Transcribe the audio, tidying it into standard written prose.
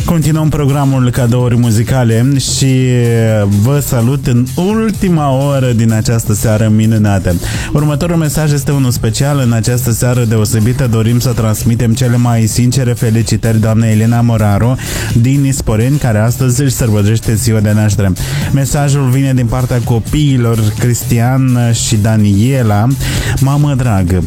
Continuăm programul Cadouri Muzicale și vă salut în ultima oră din această seară minunată. Următorul mesaj este unul special. În această seară deosebită dorim să transmitem cele mai sincere felicitări doamnei Elena Moraru din Isporeni, care astăzi își sărbătorește ziua de naștere. Mesajul vine din partea copiilor Cristian și Daniela. Mamă dragă,